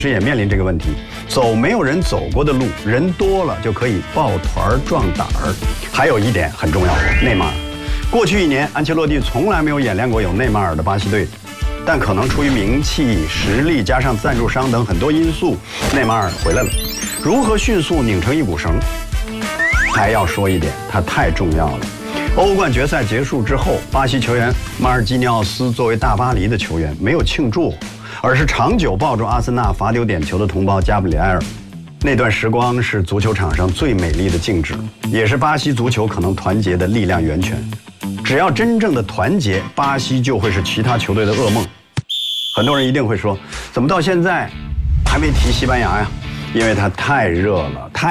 也面临这个问题，走没有人走过的路，人多了就可以抱团壮胆儿。还有一点很重要，内马尔。过去1年，安切洛蒂从来没有演练过有内马尔的巴西队，但可能出于名气、实力加上赞助商等很多因素，内马尔回来了。如何迅速拧成一股绳？还要说一点，他太重要了。欧冠决赛结束之后，巴西球员马尔基尼奥斯作为大巴黎的球员没有庆祝，而是长久抱住阿森纳罚丢点球的同胞加布里埃尔。那段时光是足球场上最美丽的静止，也是巴西足球可能团结的力量源泉。只要真正的团结，巴西就会是其他球队的噩梦。很多人一定会说，怎么到现在还没提西班牙呀？因为它太热了，太